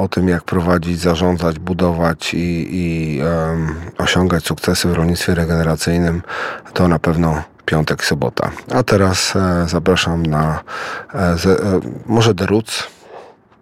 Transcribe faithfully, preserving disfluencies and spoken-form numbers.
o tym, jak prowadzić, zarządzać, budować i, i um, osiągać sukcesy w rolnictwie regeneracyjnym, to na pewno piątek i sobota. A teraz e, zapraszam na e, z, e, może The Roots,